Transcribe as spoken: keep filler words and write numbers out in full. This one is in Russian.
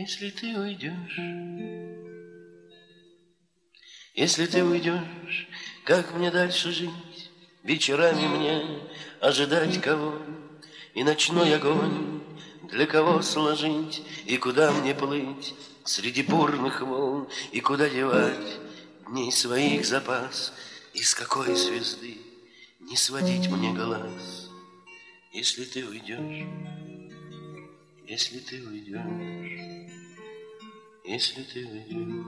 Если ты уйдешь, если ты уйдешь, как мне дальше жить? Вечерами мне ожидать кого? И ночной огонь для кого сложить? И куда мне плыть среди бурных волн? И куда девать дней своих запас? И с какой звезды не сводить мне глаз? Если ты уйдешь, если ты уйдешь, если ты уйдешь.